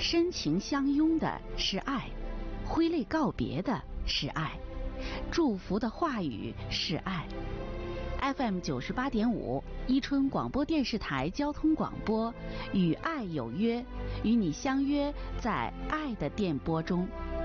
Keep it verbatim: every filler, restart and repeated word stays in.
深情相拥的是爱，挥泪告别的是爱，祝福的话语是爱。F M 九十八点五，伊春广播电视台交通广播，与爱有约，与你相约在爱的电波中。